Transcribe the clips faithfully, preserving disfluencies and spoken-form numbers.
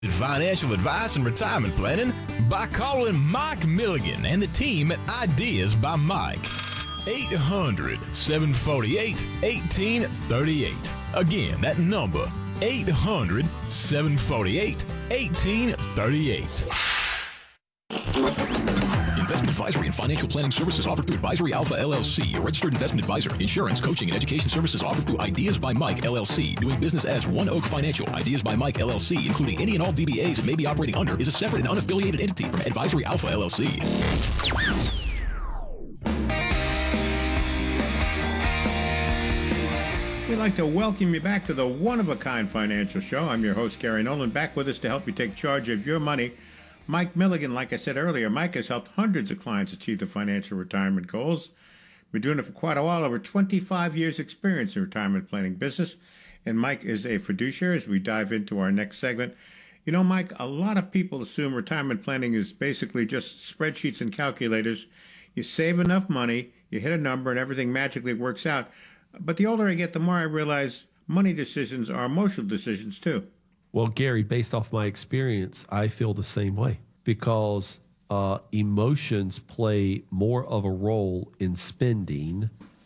Financial advice and retirement planning by calling Mike Milligan and the team at Ideas by Mike. eight hundred, seven four eight, one eight three eight. Again, that number, eight hundred, seven four eight, one eight three eight. Investment advisory and financial planning services offered through Advisory Alpha L L C, a registered investment advisor. Insurance, coaching, and education services offered through Ideas by Mike L L C. Doing business as One Oak Financial. Ideas by Mike L L C, including any and all D B As it may be operating under, is a separate and unaffiliated entity from Advisory Alpha L L C. We'd like to welcome you back to the one-of-a-kind financial show. I'm your host, Gary Nolan, back with us to help you take charge of your money. Mike Milligan, like I said earlier, Mike has helped hundreds of clients achieve their financial retirement goals. Been doing it for quite a while, over twenty-five years experience in retirement planning business. And Mike is a fiduciary as we dive into our next segment. You know, Mike, a lot of people assume retirement planning is basically just spreadsheets and calculators. You save enough money, you hit a number, and everything magically works out. But the older I get, the more I realize money decisions are emotional decisions too. Well, Gary, based off my experience, I feel the same way because uh, emotions play more of a role in spending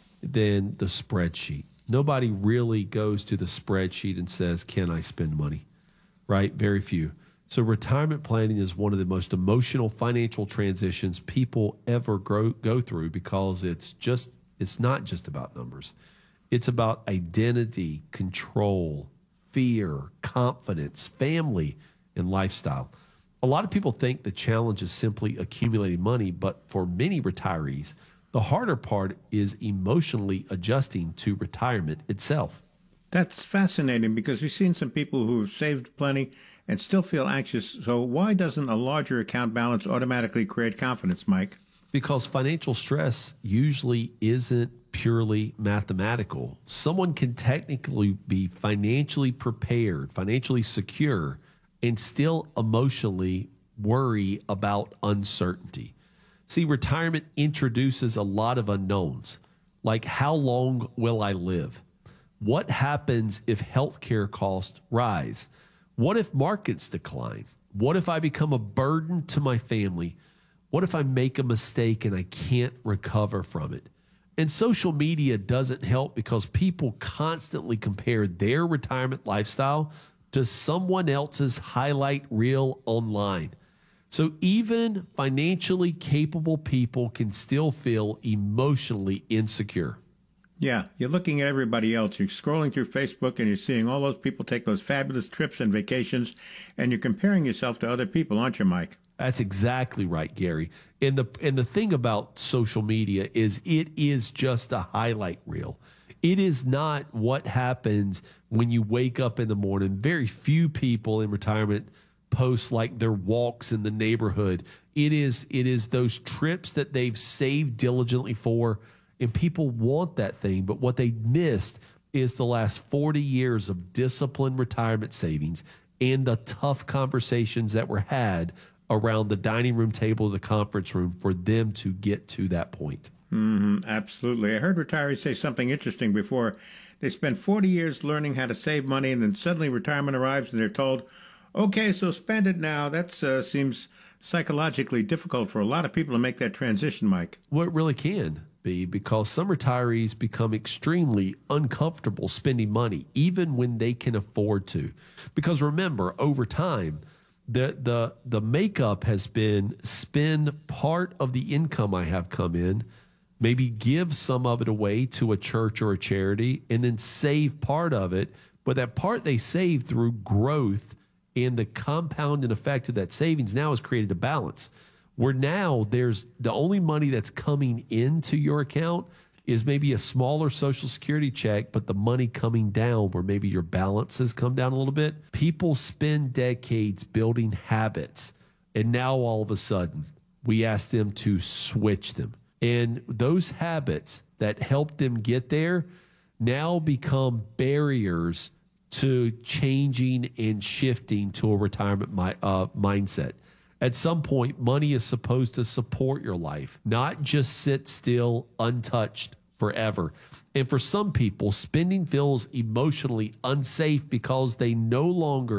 than the spreadsheet. Nobody really goes to the spreadsheet and says, can I spend money? Right? Very few. So retirement planning is one of the most emotional financial transitions people ever grow, go through because it's just it's not just about numbers. It's about identity, control, fear, confidence, family, and lifestyle. A lot of people think the challenge is simply accumulating money, but for many retirees, the harder part is emotionally adjusting to retirement itself. That's fascinating because we've seen some people who have saved plenty and still feel anxious. So why doesn't a larger account balance automatically create confidence, Mike? Because financial stress usually isn't purely mathematical. Someone can technically be financially prepared, financially secure, and still emotionally worry about uncertainty. See, retirement introduces a lot of unknowns, like how long will I live? What happens if healthcare costs rise? What if markets decline? What if I become a burden to my family? What if I make a mistake and I can't recover from it? And social media doesn't help because people constantly compare their retirement lifestyle to someone else's highlight reel online. So even financially capable people can still feel emotionally insecure. Yeah, you're looking at everybody else. You're scrolling through Facebook and you're seeing all those people take those fabulous trips and vacations, and you're comparing yourself to other people, aren't you, Mike? That's exactly right, Gary. And the and the thing about social media is it is just a highlight reel. It is not what happens when you wake up in the morning. Very few people in retirement post like their walks in the neighborhood. It is it is those trips that they've saved diligently for, and people want that thing. But what they missed is the last forty years of disciplined retirement savings and the tough conversations that were had around the dining room table, the conference room, for them to get to that point. Mm-hmm, absolutely. I heard retirees say something interesting before. They spend forty years learning how to save money, and then suddenly retirement arrives and they're told, okay, so spend it now. That uh, seems psychologically difficult for a lot of people to make that transition, Mike. Well, it really can be, because some retirees become extremely uncomfortable spending money, even when they can afford to. Because remember, over time, The the the makeup has been spend part of the income I have come in, maybe give some of it away to a church or a charity, and then save part of it. But that part they save through growth and the compounding effect of that savings now has created a balance where now there's the only money that's coming into your account is maybe a smaller Social Security check, but the money coming down where maybe your balance has come down a little bit. People spend decades building habits, and now all of a sudden we ask them to switch them. And those habits that helped them get there now become barriers to changing and shifting to a retirement mi- uh, mindset. At some point, money is supposed to support your life, not just sit still, untouched forever. And for some people, spending feels emotionally unsafe because they no longer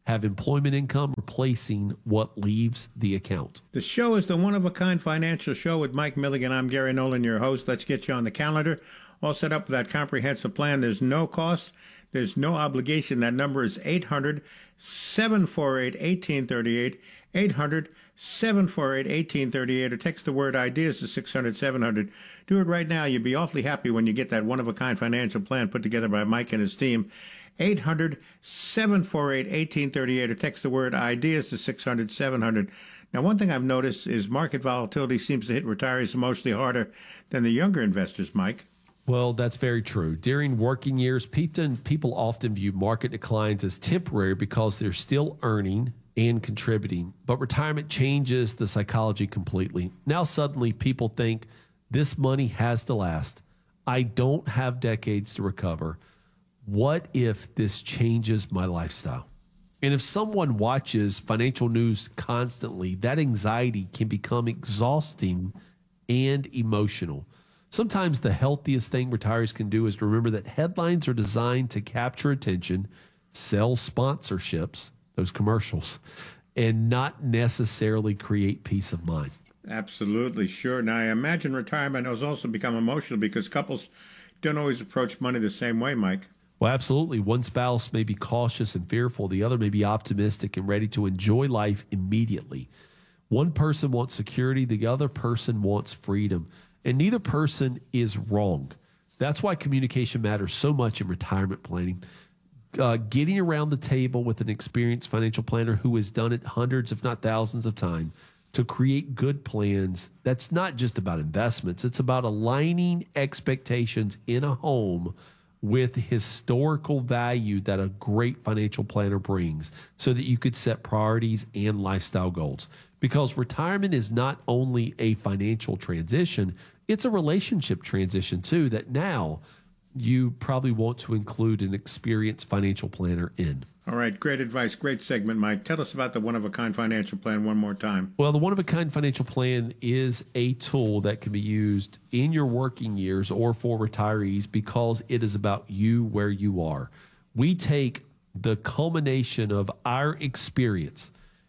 have employment income replacing what leaves the account. The show is the one-of-a-kind financial show with Mike Milligan. I'm Gary Nolan, your host. Let's get you on the calendar. All set up with that comprehensive plan. There's no cost. There's no obligation. That number is eight hundred, seven four eight, one eight three eight, eight hundred, seven four eight, one eight three eight, or text the word IDEAS to six hundred, seven hundred. Do it right now. You'll be awfully happy when you get that one-of-a-kind financial plan put together by Mike and his team. eight hundred, seven four eight, one eight three eight, or text the word IDEAS to six hundred, seven hundred. Now, one thing I've noticed is market volatility seems to hit retirees emotionally harder than the younger investors, Mike. Well, that's very true. During working years, people often view market declines as temporary because they're still earning and contributing. But retirement changes the psychology completely. Now, suddenly, people think this money has to last. I don't have decades to recover. What if this changes my lifestyle? And if someone watches financial news constantly, that anxiety can become exhausting and emotional. Sometimes the healthiest thing retirees can do is to remember that headlines are designed to capture attention, sell sponsorships, those commercials, and not necessarily create peace of mind. Absolutely, sure. Now, I imagine retirement has also become emotional because couples don't always approach money the same way, Mike. Well, absolutely. One spouse may be cautious and fearful. The other may be optimistic and ready to enjoy life immediately. One person wants security. The other person wants freedom. And neither person is wrong. That's why communication matters so much in retirement planning. Uh, getting around the table with an experienced financial planner who has done it hundreds, if not thousands of times, to create good plans, that's not just about investments. It's about aligning expectations in a home with historical value that a great financial planner brings so that you could set priorities and lifestyle goals. Because retirement is not only a financial transition, it's a relationship transition too that now you probably want to include an experienced financial planner in. All right, great advice, great segment, Mike. Tell us about the one-of-a-kind financial plan one more time. Well, the one-of-a-kind financial plan is a tool that can be used in your working years or for retirees because it is about you where you are. We take the culmination of our experience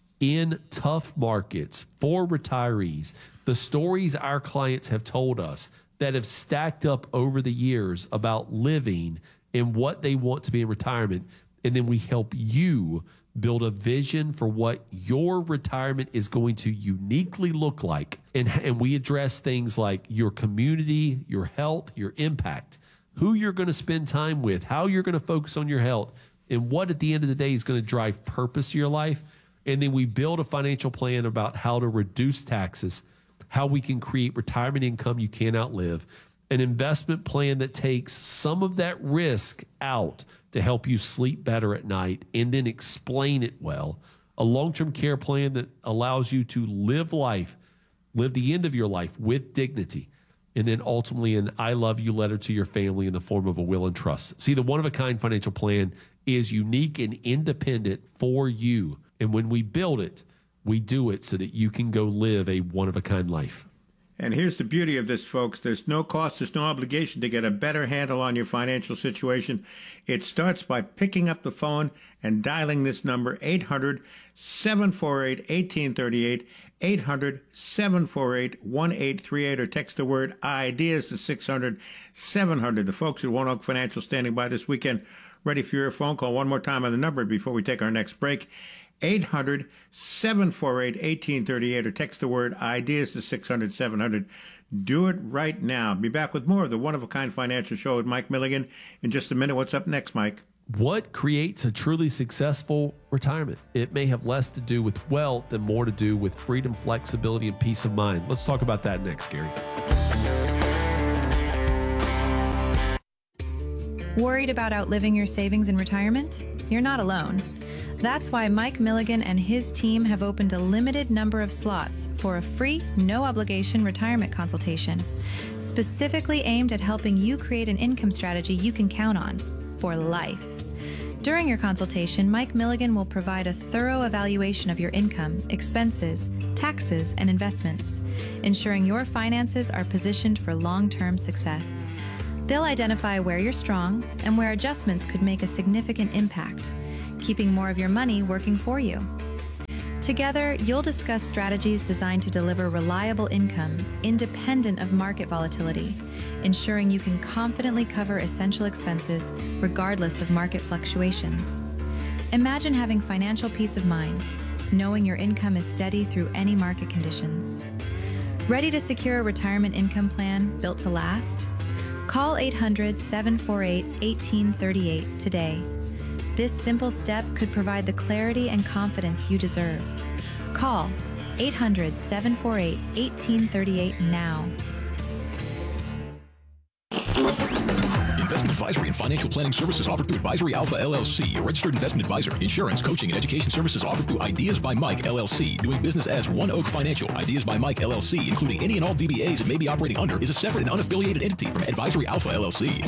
in tough markets for retirees, the stories our clients have told us that have stacked up over the years about living and what they want to be in retirement. And then we help you build a vision for what your retirement is going to uniquely look like. And, and we address things like your community, your health, your impact, who you're going to spend time with, how you're going to focus on your health, and what at the end of the day is going to drive purpose to your life. And then we build a financial plan about how to reduce taxes, how we can create retirement income you can't outlive, an investment plan that takes some of that risk out to help you sleep better at night and then explain it well, a long-term care plan that allows you to live life, live the end of your life with dignity, and then ultimately an I love you letter to your family in the form of a will and trust. See, the one-of-a-kind financial plan is unique and independent for you. And when we build it, we do it so that you can go live a one-of-a-kind life. And here's the beauty of this, folks. There's no cost, there's no obligation to get a better handle on your financial situation. It starts by picking up the phone and dialing this number, eight hundred, seven four eight, one eight three eight, eight hundred, seven four eight, one eight three eight, or text the word IDEAS to six hundred, seven hundred. The folks at One Oak Financial standing by this weekend, ready for your phone call. One more time on the number before we take our next break. eight hundred, seven four eight, one eight three eight, or text the word IDEAS to six hundred, seven hundred. Do it right now. Be back with more of the One-of-a-Kind Financial Show with Mike Milligan in just a minute. What's up next, Mike? What creates a truly successful retirement? It may have less to do with wealth and more to do with freedom, flexibility, and peace of mind. Let's talk about that next, Gary. Worried about outliving your savings in retirement? You're not alone. That's why Mike Milligan and his team have opened a limited number of slots for a free, no-obligation retirement consultation, specifically aimed at helping you create an income strategy you can count on for life. During your consultation, Mike Milligan will provide a thorough evaluation of your income, expenses, taxes, and investments, ensuring your finances are positioned for long-term success. They'll identify where you're strong and where adjustments could make a significant impact, keeping more of your money working for you. Together, you'll discuss strategies designed to deliver reliable income independent of market volatility, ensuring you can confidently cover essential expenses regardless of market fluctuations. Imagine having financial peace of mind, knowing your income is steady through any market conditions. Ready to secure a retirement income plan built to last? Call eight hundred, seven four eight, one eight three eight today. This simple step could provide the clarity and confidence you deserve. Call eight hundred, seven four eight, one eight three eight now. Investment advisory and financial planning services offered through Advisory Alpha L L C, a registered investment advisor. Insurance, coaching, and education services offered through Ideas by Mike L L C. Doing business as One Oak Financial. Ideas by Mike L L C, including any and all D B As it may be operating under, is a separate and unaffiliated entity from Advisory Alpha L L C.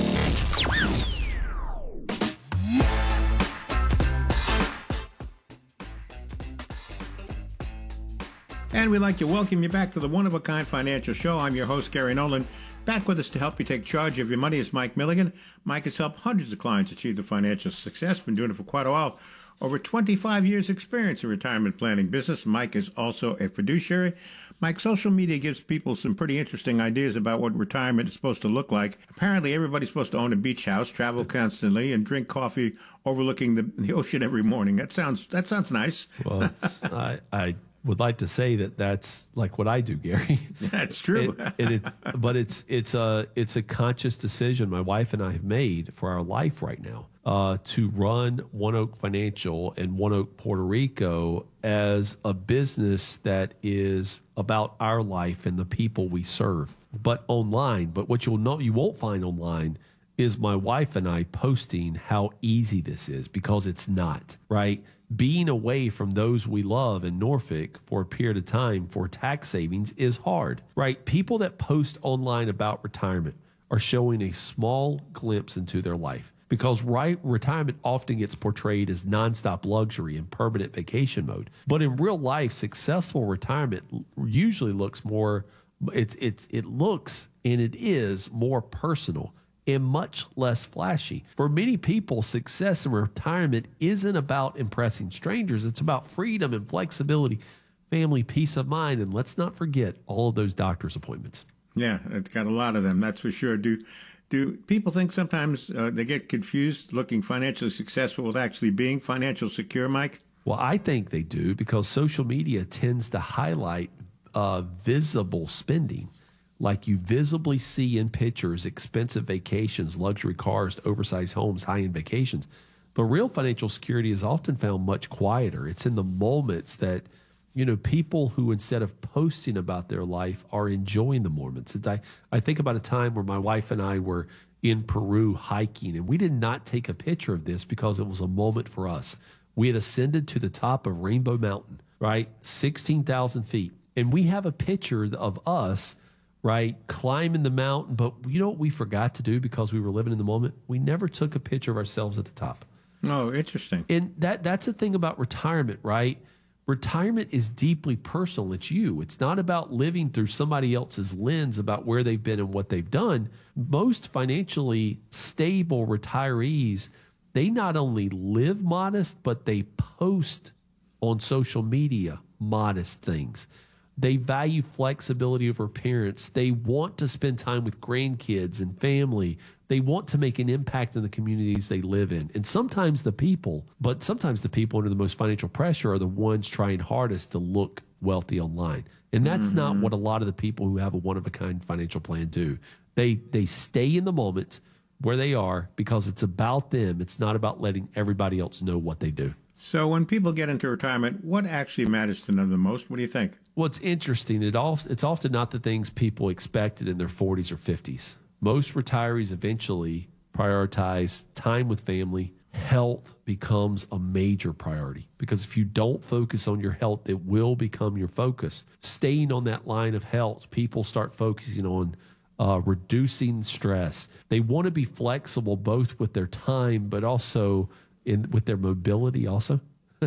And we'd like to welcome you back to the One-of-a-Kind Financial Show. I'm your host, Gary Nolan. Back with us to help you take charge of your money is Mike Milligan. Mike has helped hundreds of clients achieve the financial success. Been doing it for quite a while. Over twenty-five years experience in retirement planning business. Mike is also a fiduciary. Mike, social media gives people some pretty interesting ideas about what retirement is supposed to look like. Apparently, everybody's supposed to own a beach house, travel constantly, and drink coffee overlooking the, the ocean every morning. That sounds that sounds nice. Well, it's, I, I would like to say that that's like what I do, Gary. That's true. it, and it's, but it's it's a it's a conscious decision my wife and I have made for our life right now uh, to run One Oak Financial and One Oak Puerto Rico as a business that is about our life and the people we serve, but online. But what you'll know you won't find online is my wife and I posting how easy this is, because it's not, right? Being away from those we love in Norfolk for a period of time for tax savings is hard, right? People that post online about retirement are showing a small glimpse into their life, because right retirement often gets portrayed as nonstop luxury and permanent vacation mode. But in real life, successful retirement usually looks more, it's it's it looks and it is more personal and much less flashy. For many people, success in retirement isn't about impressing strangers. It's about freedom and flexibility, family, peace of mind, and let's not forget all of those doctor's appointments. Yeah, it's got a lot of them, that's for sure. Do do people think sometimes uh, they get confused looking financially successful with actually being financially secure, Mike? Well, I think they do, because social media tends to highlight uh, visible spending. Like you visibly see in pictures, expensive vacations, luxury cars, oversized homes, high-end vacations. But real financial security is often found much quieter. It's in the moments that, you know, people who, instead of posting about their life, are enjoying the moments. And I, I think about a time where my wife and I were in Peru hiking, and we did not take a picture of this because it was a moment for us. We had ascended to the top of Rainbow Mountain, right? sixteen thousand feet. And we have a picture of us, right, climbing the mountain. But you know what we forgot to do because we were living in the moment? We never took a picture of ourselves at the top. Oh, interesting. And that that's the thing about retirement, right? Retirement is deeply personal. It's you. It's not about living through somebody else's lens about where they've been and what they've done. Most financially stable retirees, they not only live modest, but they post on social media modest things. They value flexibility over parents. They want to spend time with grandkids and family. They want to make an impact in the communities they live in. And sometimes the people, but sometimes the people under the most financial pressure are the ones trying hardest to look wealthy online. And that's mm-hmm. not what a lot of the people who have a one-of-a-kind financial plan do. They they stay in the moment where they are because it's about them. It's not about letting everybody else know what they do. So when people get into retirement, what actually matters to them the most? What do you think? Well, it's interesting. It all, it's often not the things people expected in their forties or fifties. Most retirees eventually prioritize time with family. Health becomes a major priority, because if you don't focus on your health, it will become your focus. Staying on that line of health, people start focusing on uh, reducing stress. They want to be flexible both with their time, but also in with their mobility also.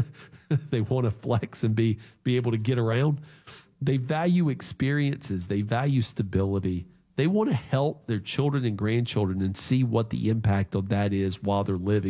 They want to flex and be be able to get around. They value experiences. They value stability. They want to help their children and grandchildren and see what the impact of that is while they're living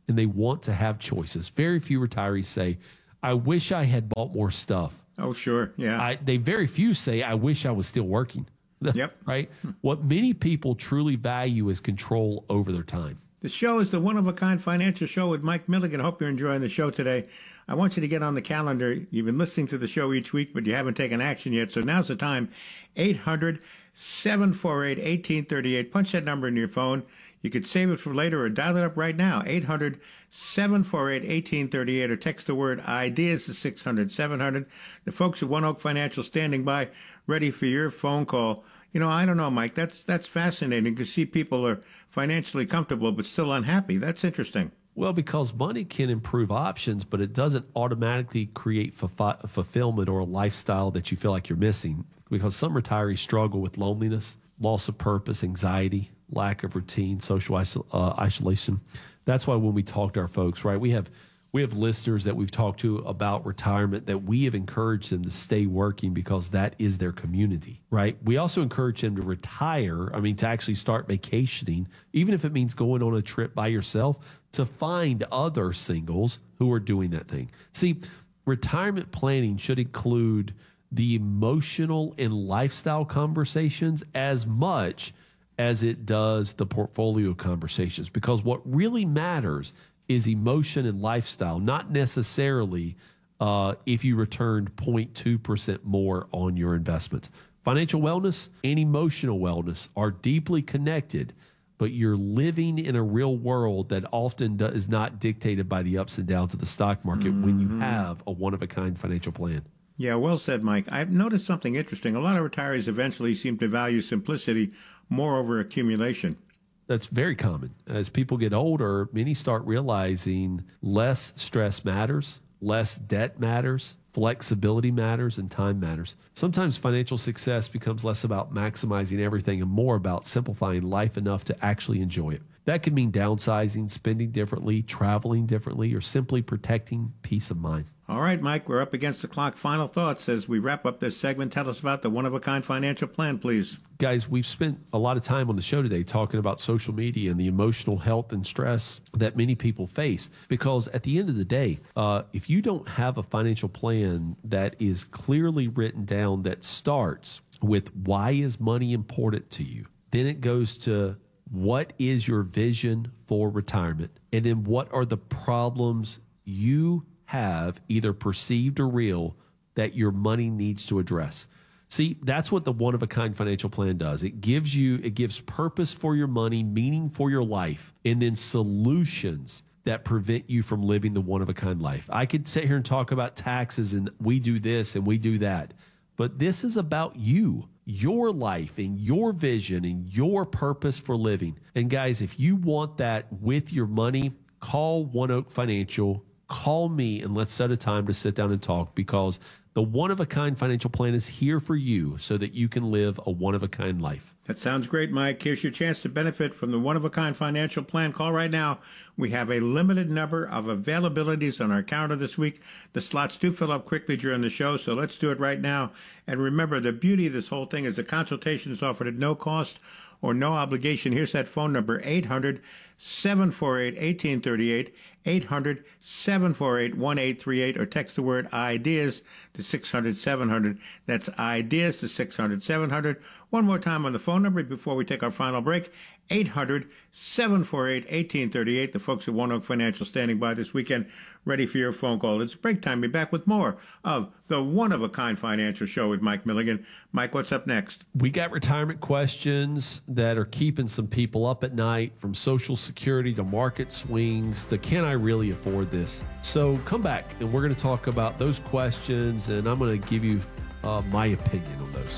and they want to have choices. Very few retirees say, I wish I had bought more stuff. Oh, sure. Yeah. I, they very few say, I wish I was still working. Yep. Right? What many people truly value is control over their time. The show is the one-of-a-kind financial show with Mike Milligan. Hope you're enjoying the show today. I want you to get on the calendar. You've been listening to the show each week, but you haven't taken action yet. So now's the time. eight hundred, seven four eight, one eight three eight. Punch that number in your phone. You could save it for later or dial it up right now. eight hundred, seven four eight, one eight three eight or text the word IDEAS to six hundred, seven hundred. The folks at One Oak Financial standing by, ready for your phone call. You know, I don't know, Mike. That's that's fascinating to see people are financially comfortable but still unhappy. That's interesting. Well, because money can improve options, but it doesn't automatically create f- fulfillment or a lifestyle that you feel like you're missing. Because some retirees struggle with loneliness, loss of purpose, anxiety, lack of routine, social isol- uh, isolation. That's why when we talk to our folks, right, we have we have listeners that we've talked to about retirement that we have encouraged them to stay working because that is their community, right? We also encourage them to retire, I mean, to actually start vacationing, even if it means going on a trip by yourself, to find other singles who are doing that thing. See, retirement planning should include the emotional and lifestyle conversations as much as it does the portfolio conversations, because what really matters is emotion and lifestyle, not necessarily uh, if you returned zero point two percent more on your investment. Financial wellness and emotional wellness are deeply connected, but you're living in a real world that often do, is not dictated by the ups and downs of the stock market mm-hmm. when you have a one-of-a-kind financial plan. Yeah, well said, Mike. I've noticed something interesting. A lot of retirees eventually seem to value simplicity more over accumulation. That's very common. As people get older, many start realizing less stress matters, less debt matters, flexibility matters, and time matters. Sometimes financial success becomes less about maximizing everything and more about simplifying life enough to actually enjoy it. That could mean downsizing, spending differently, traveling differently, or simply protecting peace of mind. All right, Mike, we're up against the clock. Final thoughts as we wrap up this segment. Tell us about the one-of-a-kind financial plan, please. Guys, we've spent a lot of time on the show today talking about social media and the emotional health and stress that many people face. Because at the end of the day, uh, if you don't have a financial plan that is clearly written down that starts with why is money important to you, then it goes to what is your vision for retirement, and then what are the problems you have, either perceived or real, that your money needs to address. See, that's what the one-of-a-kind financial plan does. It gives you, it gives purpose for your money, meaning for your life, and then solutions that prevent you from living the one-of-a-kind life. I could sit here and talk about taxes and we do this and we do that, but this is about you, your life and your vision and your purpose for living. And guys, if you want that with your money, call One Oak Financial. Call me and let's set a time to sit down and talk, because the one-of-a-kind financial plan is here for you so that you can live a one-of-a-kind life. That sounds great, Mike. Here's your chance to benefit from the one-of-a-kind financial plan. Call right now. We have a limited number of availabilities on our calendar this week. The slots do fill up quickly during the show, so let's do it right now. And remember, the beauty of this whole thing is the consultation is offered at no cost or no obligation. Here's that phone number, eight hundred, seven four eight, one eight three eight, eight hundred, seven four eight, one eight three eight, or text the word IDEAS to six hundred, seven hundred. That's IDEAS to six hundred, seven hundred. One more time on the phone number before we take our final break, eight hundred, seven four eight, one eight three eight. The folks at One Oak Financial standing by this weekend, ready for your phone call. It's break time. Be back with more of the One-of-a-Kind Financial Show with Mike Milligan. Mike, what's up next? We got retirement questions that are keeping some people up at night, from Social Security to market swings to can I really afford this? So come back and we're going to talk about those questions, and I'm going to give you uh, my opinion on those.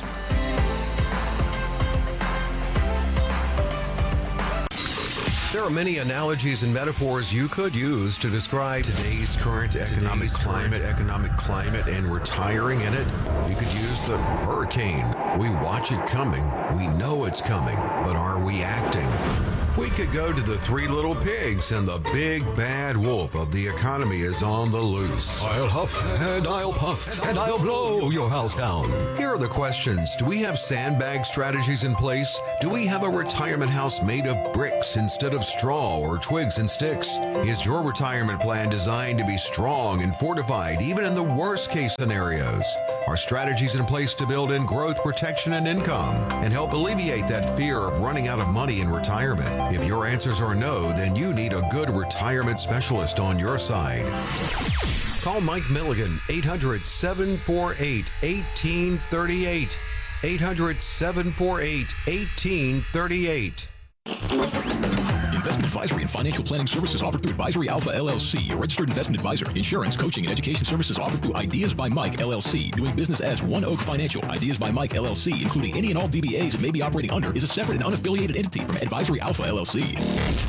There are many analogies and metaphors you could use to describe today's current economic today's climate, current economic climate, and retiring in it. You could use the hurricane. We watch it coming. We know it's coming, but are we acting? We could go to the Three Little Pigs, and the big bad wolf of the economy is on the loose. I'll huff and I'll puff and I'll blow your house down. Here are the questions. Do we have sandbag strategies in place? Do we have a retirement house made of bricks instead of straw or twigs and sticks? Is your retirement plan designed to be strong and fortified even in the worst case scenarios? Are strategies in place to build in growth, protection, and income and help alleviate that fear of running out of money in retirement? If your answers are no, then you need a good retirement specialist on your side. Call Mike Milligan, eight hundred, seven four eight, one eight three eight. eight hundred, seven four eight, one eight three eight. Investment advisory and financial planning services offered through Advisory Alpha L L C, a registered investment advisor. Insurance, coaching, and education services offered through Ideas by Mike L L C. Doing business as One Oak Financial. Ideas by Mike L L C, including any and all D B As it may be operating under, is a separate and unaffiliated entity from Advisory Alpha L L C.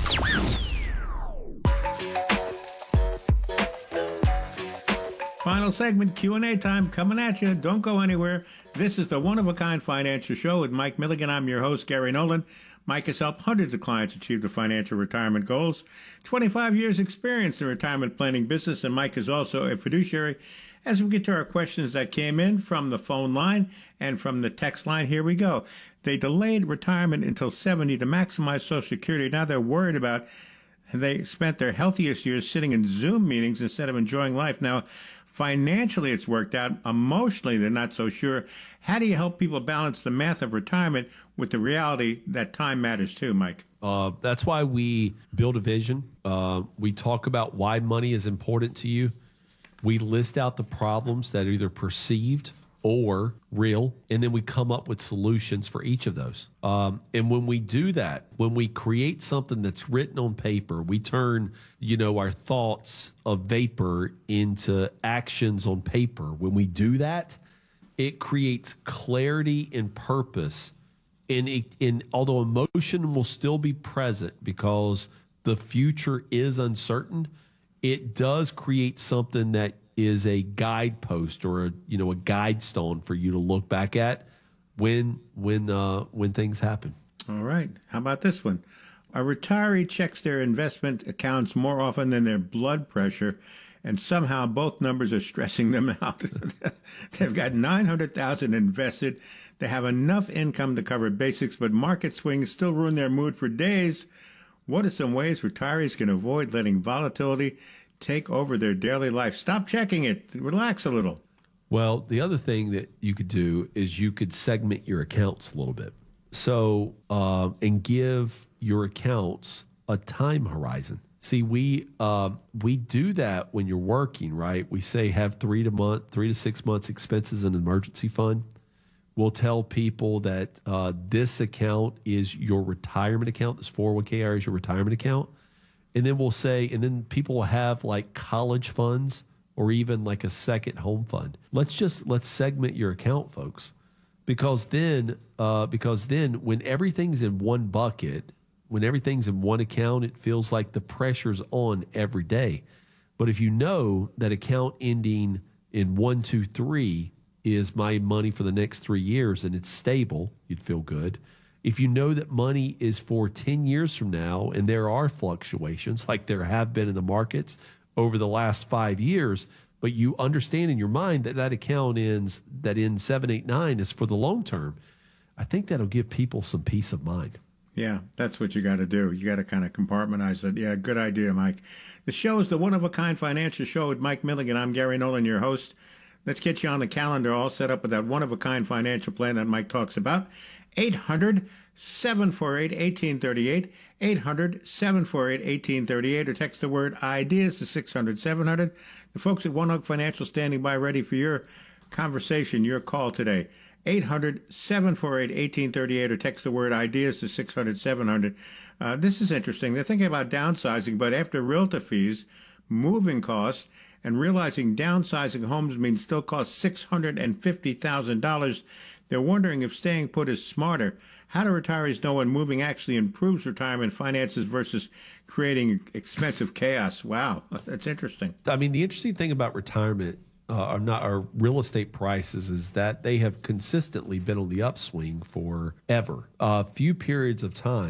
Final segment, Q and A time, coming at you. Don't go anywhere. This is the one-of-a-kind financial show with Mike Milligan. I'm your host, Gary Nolan. Mike has helped hundreds of clients achieve their financial retirement goals. twenty-five years experience in the retirement planning business, and Mike is also a fiduciary. As we get to our questions that came in from the phone line and from the text line, here we go. They delayed retirement until seventy to maximize Social Security. Now they're worried about, they spent their healthiest years sitting in Zoom meetings instead of enjoying life. Now, financially, it's worked out. Emotionally, they're not so sure. How do you help people balance the math of retirement with the reality that time matters too, Mike? Uh, that's why we build a vision. Uh, we talk about why money is important to you. We list out the problems that are either perceived or real, and then we come up with solutions for each of those. Um, and when we do that, when we create something that's written on paper, we turn, you know, our thoughts of vapor into actions on paper. When we do that, it creates clarity and purpose. And, it, and although emotion will still be present because the future is uncertain, it does create something that is a guidepost or a, you know, a guide stone for you to look back at when when uh, when things happen. All right. How about this one? A retiree checks their investment accounts more often than their blood pressure, and somehow both numbers are stressing them out. They've got nine hundred thousand dollars invested. They have enough income to cover basics, but market swings still ruin their mood for days. What are some ways retirees can avoid letting volatility take over their daily life? Stop checking it. Relax a little. Well, the other thing that you could do is you could segment your accounts a little bit. So, um, and give your accounts a time horizon. See, we um, we do that when you're working, right? We say have three to month, three to six months expenses in an emergency fund. We'll tell people that uh, this account is your retirement account. This four oh one k I R A is your retirement account. And then we'll say, and then people will have like college funds or even like a second home fund. Let's just, let's segment your account, folks. Because then, uh, because then when everything's in one bucket, when everything's in one account, it feels like the pressure's on every day. But if you know that account ending in one, two, three is my money for the next three years and it's stable, you'd feel good. If you know that money is for ten years from now and there are fluctuations like there have been in the markets over the last five years, but you understand in your mind that that account ends, that ends seven, eight, nine is for the long term, I think that'll give people some peace of mind. Yeah, that's what you got to do. You got to kind of compartmentalize it. Yeah, good idea, Mike. The show is the one-of-a-kind financial show with Mike Milligan. I'm Gary Nolan, your host. Let's get you on the calendar all set up with that one-of-a-kind financial plan that Mike talks about. eight hundred, seven four eight, one eight three eight, eight hundred, seven four eight, one eight three eight, or text the word IDEAS to six hundred, seven hundred. The folks at One Oak Financial standing by ready for your conversation, your call today. eight hundred, seven four eight, one eight three eight, or text the word IDEAS to six hundred, seven hundred. Uh, this is interesting. They're thinking about downsizing, but after realtor fees, moving costs, and realizing downsizing homes means still costs six hundred fifty thousand dollars, they're wondering if staying put is smarter. How do retirees know when moving actually improves retirement finances versus creating expensive chaos? Wow, that's interesting. I mean, the interesting thing about retirement uh, are not our real estate prices is that they have consistently been on the upswing forever. A uh, few periods of time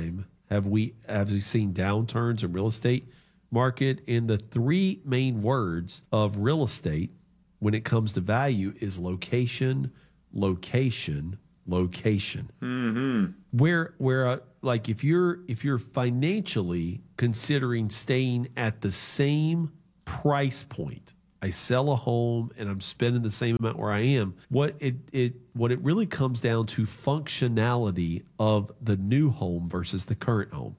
have we have we seen downturns in real estate market. And the three main words of real estate when it comes to value is location, location, location. Mm-hmm. Where where uh, like if you're if you're financially considering staying at the same price point, I sell a home and I'm spending the same amount where I am. What it it what it really comes down to functionality of the new home versus the current home.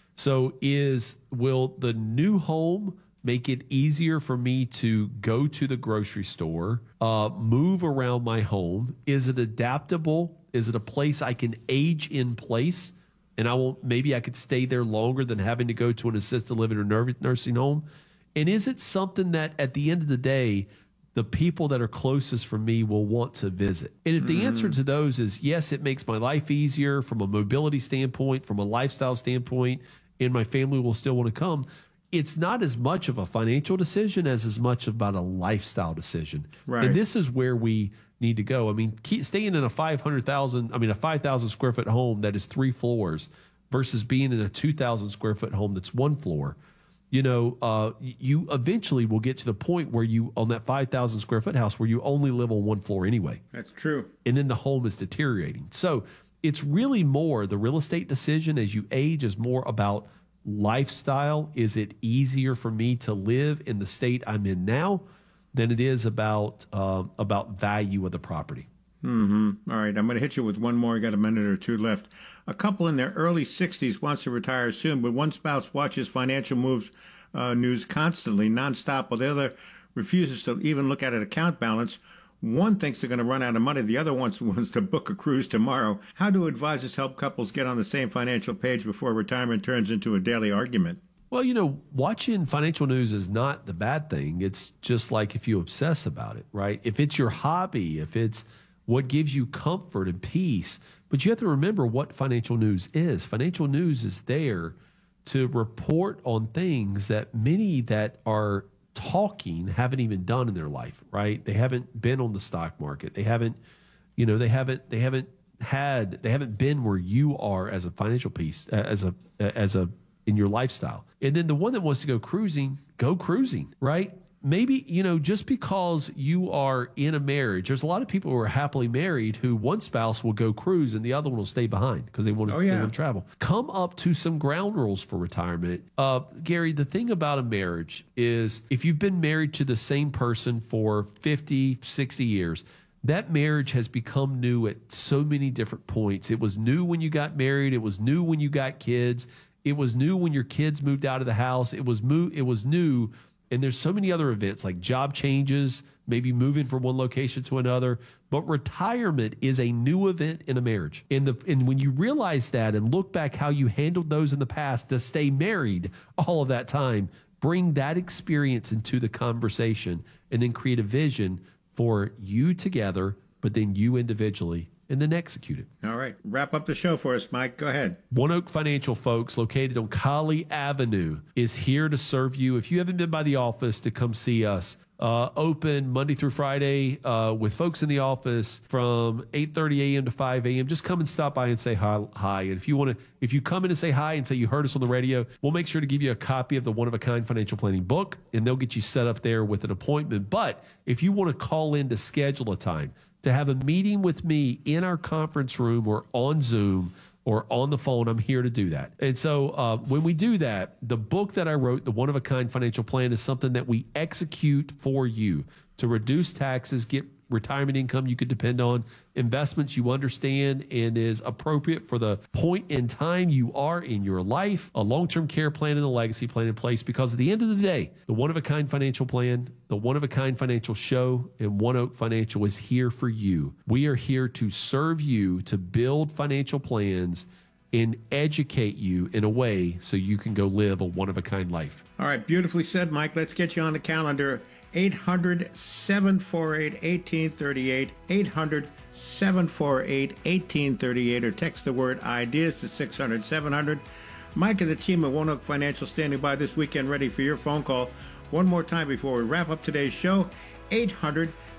So is will the new home make it easier for me to go to the grocery store, uh, move around my home? Is it adaptable? Is it a place I can age in place? And I won't, maybe I could stay there longer than having to go to an assisted living or ner- nursing home. And is it something that at the end of the day, the people that are closest for me will want to visit? And if the mm. answer to those is yes, it makes my life easier from a mobility standpoint, from a lifestyle standpoint, and my family will still want to come, it's not as much of a financial decision as as much about a lifestyle decision. Right. And this is where we need to go. I mean, keep staying in a five hundred thousand, I mean, a five thousand square foot home that is three floors versus being in a two thousand square foot home that's one floor. You know, uh, you eventually will get to the point where you, on that five thousand square foot house, where you only live on one floor anyway. That's true. And then the home is deteriorating. So it's really more, the real estate decision as you age is more about lifestyle. Is it easier for me to live in the state I'm in now than it is about uh, about value of the property? Mm-hmm. All right, I'm going to hit you with one more. I got a minute or two left. A couple in their early sixties wants to retire soon, but one spouse watches financial moves uh, news constantly, nonstop, while the other refuses to even look at an account balance. One thinks they're going to run out of money. The other wants, wants to book a cruise tomorrow. How do advisors help couples get on the same financial page before retirement turns into a daily argument? Well, you know, watching financial news is not the bad thing. It's just like if you obsess about it, right? If it's your hobby, if it's what gives you comfort and peace. But you have to remember what financial news is. Financial news is there to report on things that many that are talking haven't even done in their life, right? They haven't been on the stock market. They haven't, you know, they haven't, they haven't had, they haven't been where you are as a financial piece, as a, as a, in your lifestyle. And then the one that wants to go cruising, go cruising, right? Maybe, you know, just because you are in a marriage, there's a lot of people who are happily married who one spouse will go cruise and the other one will stay behind because they want to, oh, yeah. they want to travel. Come up to some ground rules for retirement. Uh, Gary, the thing about a marriage is if you've been married to the same person for fifty, sixty years, that marriage has become new at so many different points. It was new when you got married. It was new when you got kids. It was new when your kids moved out of the house. It was mo- It was new. And there's so many other events like job changes, maybe moving from one location to another. But retirement is a new event in a marriage. And, the, and when you realize that and look back how you handled those in the past to stay married all of that time, bring that experience into the conversation and then create a vision for you together, but then you individually, and then execute it. All right. Wrap up the show for us, Mike. Go ahead. One Oak Financial, folks, located on Colley Avenue, is here to serve you. If you haven't been by the office, to come see us. Uh, open Monday through Friday uh, with folks in the office from eight thirty a.m. to five a.m. Just come and stop by and say hi. hi. And if you want to, if you come in and say hi and say you heard us on the radio, we'll make sure to give you a copy of the One of a Kind Financial Planning book, and they'll get you set up there with an appointment. But if you want to call in to schedule a time, to have a meeting with me in our conference room or on Zoom or on the phone, I'm here to do that. And so uh, when we do that, the book that I wrote, the One of a Kind Financial Plan, is something that we execute for you to reduce taxes, get retirement income you could depend on, investments you understand and is appropriate for the point in time you are in your life, a long-term care plan and a legacy plan in place. Because at the end of the day, the One of a Kind Financial Plan, the One of a Kind Financial Show, and One Oak Financial is here for you. We are here to serve you, to build financial plans and educate you in a way so you can go live a one-of-a-kind life. All right, beautifully said, Mike. Let's get you on the calendar. eight hundred, seven four eight, one eight three eight, eight hundred, seven four eight, one eight three eight, or text the word IDEAS to six hundred, seven hundred. Mike and the team at One Oak Financial standing by this weekend ready for your phone call. One more time before we wrap up today's show, eight hundred,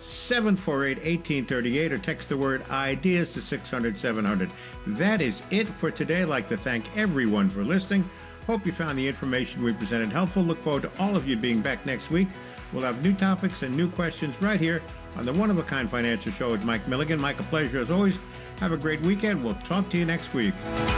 seven four eight, one eight three eight or text the word IDEAS to six hundred, seven hundred. That is it for today. I'd like to thank everyone for listening. Hope you found the information we presented helpful. Look forward to all of you being back next week. We'll have new topics and new questions right here on the One-of-a-Kind Financial Show with Mike Milligan. Mike, a pleasure as always. Have a great weekend. We'll talk to you next week.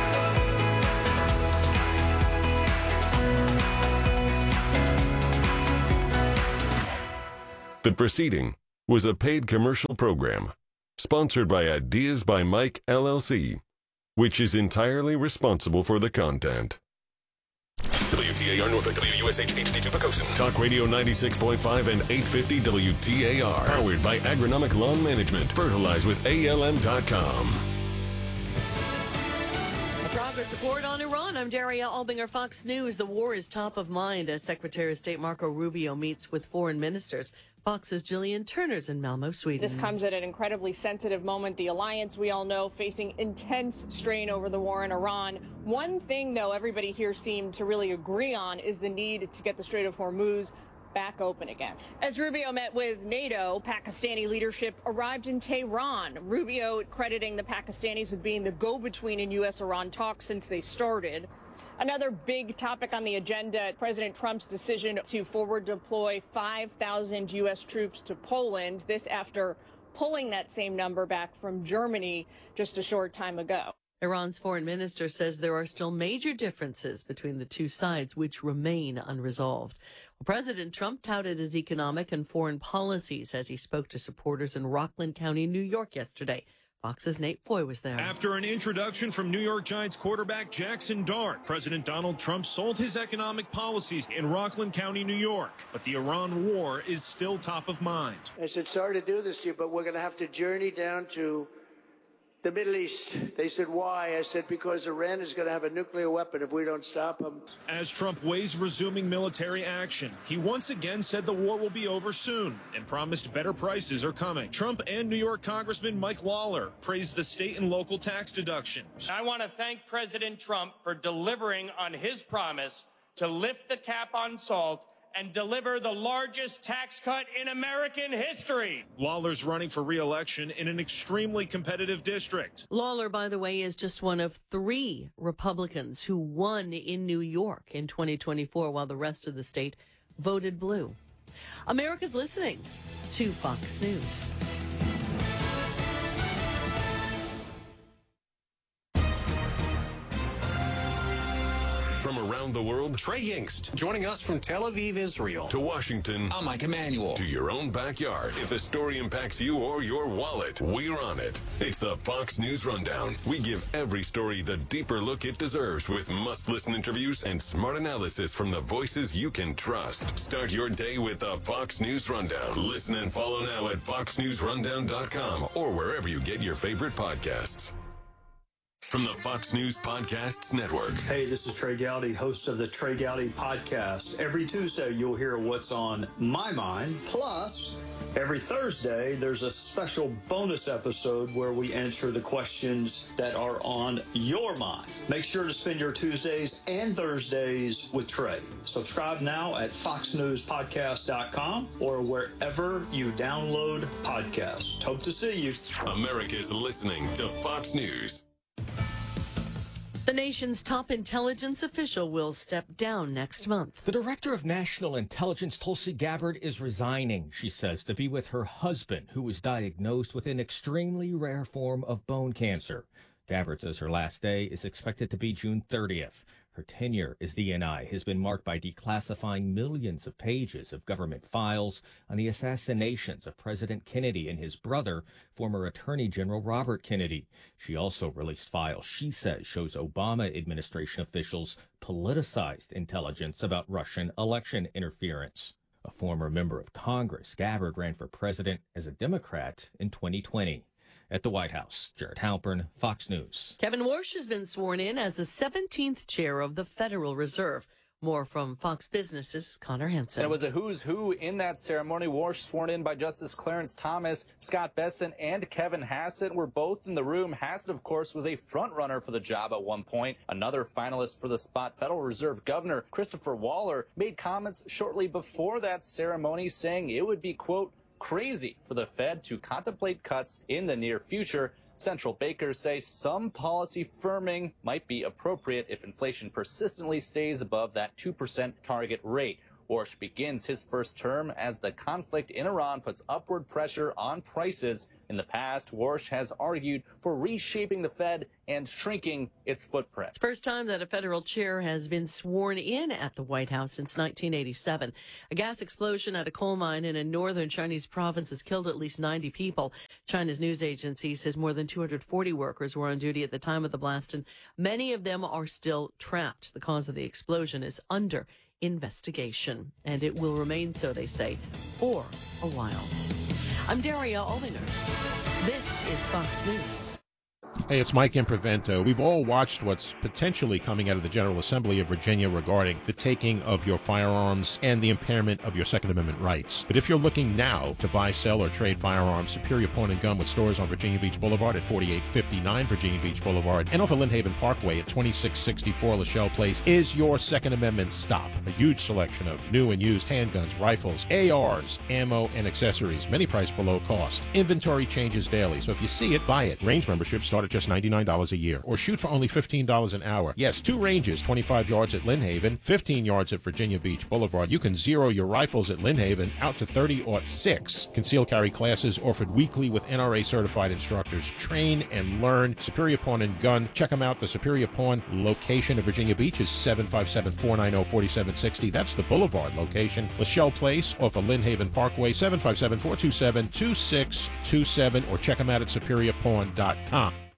The preceding was a paid commercial program sponsored by Ideas by Mike, L L C, which is entirely responsible for the content. W T A R Norfolk, W U S H H D two Pocosin. Talk Radio ninety-six point five and eight fifty W T A R. Powered by Agronomic Lawn Management. Fertilize with A L M dot com. A progress report on Iran. I'm Daria Albinger, Fox News. The war is top of mind as Secretary of State Marco Rubio meets with foreign ministers. Fox's Jillian Turner's in Malmo, Sweden. This comes at an incredibly sensitive moment. The alliance, we all know, facing intense strain over the war in Iran. One thing, though, everybody here seemed to really agree on is the need to get the Strait of Hormuz back open again. As Rubio met with NATO, Pakistani leadership arrived in Tehran. Rubio crediting the Pakistanis with being the go-between in U S Iran talks since they started. Another big topic on the agenda, President Trump's decision to forward deploy five thousand U S troops to Poland, this after pulling that same number back from Germany just a short time ago. Iran's foreign minister says there are still major differences between the two sides, which remain unresolved. Well, President Trump touted his economic and foreign policies as he spoke to supporters in Rockland County, New York yesterday. Fox's Nate Foy was there. After an introduction from New York Giants quarterback Jackson Dart, President Donald Trump sold his economic policies in Rockland County, New York. But the Iran war is still top of mind. I said, sorry to do this to you, but we're going to have to journey down to the Middle East. They said, why? I said, because Iran is going to have a nuclear weapon if we don't stop them. As Trump weighs resuming military action, he once again said the war will be over soon and promised better prices are coming. Trump and New York Congressman Mike Lawler praised the state and local tax deductions. I want to thank President Trump for delivering on his promise to lift the cap on salt and deliver the largest tax cut in American history. Lawler's running for re-election in an extremely competitive district. Lawler, by the way, is just one of three Republicans who won in New York in twenty twenty-four, while the rest of the state voted blue. America's listening to Fox News. From around the world, Trey Yingst, joining us from Tel Aviv, Israel. To Washington. I'm Mike Emanuel. To your own backyard. If a story impacts you or your wallet, we're on it. It's the Fox News Rundown. We give every story the deeper look it deserves with must-listen interviews and smart analysis from the voices you can trust. Start your day with the Fox News Rundown. Listen and follow now at fox news rundown dot com or wherever you get your favorite podcasts. From the Fox News Podcasts Network. Hey, this is Trey Gowdy, host of the Trey Gowdy Podcast. Every Tuesday, you'll hear what's on my mind. Plus, every Thursday, there's a special bonus episode where we answer the questions that are on your mind. Make sure to spend your Tuesdays and Thursdays with Trey. Subscribe now at fox news podcast dot com or wherever you download podcasts. Hope to see you. America's listening to Fox News. The nation's top intelligence official will step down next month. The director of national intelligence, Tulsi Gabbard, is resigning, she says, to be with her husband, who was diagnosed with an extremely rare form of bone cancer. Gabbard says her last day is expected to be June thirtieth. Her tenure as D N I has been marked by declassifying millions of pages of government files on the assassinations of President Kennedy and his brother, former Attorney General Robert Kennedy. She also released files she says shows Obama administration officials politicized intelligence about Russian election interference. A former member of Congress, Gabbard ran for president as a Democrat in twenty twenty. At the White House, Jared Halpern, Fox News. Kevin Warsh has been sworn in as the seventeenth chair of the Federal Reserve. More from Fox Business's Connor Hansen. And it was a who's who in that ceremony. Warsh sworn in by Justice Clarence Thomas, Scott Bessent, and Kevin Hassett were both in the room. Hassett, of course, was a front runner for the job at one point. Another finalist for the spot, Federal Reserve Governor Christopher Waller, made comments shortly before that ceremony saying it would be, quote, crazy for the Fed to contemplate cuts in the near future. Central bankers say some policy firming might be appropriate if inflation persistently stays above that two percent target rate. Warsh begins his first term as the conflict in Iran puts upward pressure on prices. In the past, Warsh has argued for reshaping the Fed and shrinking its footprint. It's the first time that a federal chair has been sworn in at the White House since nineteen eighty-seven. A gas explosion at a coal mine in a northern Chinese province has killed at least ninety people. China's news agency says more than two hundred forty workers were on duty at the time of the blast, and many of them are still trapped. The cause of the explosion is under investigation, and it will remain so, they say, for a while. I'm Daria Olinger. This is Fox News. Hey, it's Mike Improvento. We've all watched what's potentially coming out of the General Assembly of Virginia regarding the taking of your firearms and the impairment of your Second Amendment rights. But if you're looking now to buy, sell, or trade firearms, Superior Pawn and Gun with stores on Virginia Beach Boulevard at forty-eight fifty-nine Virginia Beach Boulevard and off of Lynnhaven Parkway at twenty-six sixty-four Lachelle Place is your Second Amendment stop. A huge selection of new and used handguns, rifles, A Rs, ammo, and accessories, many priced below cost. Inventory changes daily, so if you see it, buy it. Range memberships start at just ninety-nine dollars a year, or shoot for only fifteen dollars an hour. Yes, two ranges, twenty-five yards at Lynnhaven, fifteen yards at Virginia Beach Boulevard. You can zero your rifles at Lynnhaven out to thirty or six. Concealed carry classes offered weekly with N R A certified instructors. Train and learn. Superior Pawn and Gun. Check them out. The Superior Pawn location of Virginia Beach is seven five seven, four nine zero, four seven six zero. That's the Boulevard location. Lachelle Place off of Lynnhaven Parkway, seven five seven, four two seven, two six two seven, or check them out at superior pawn dot com.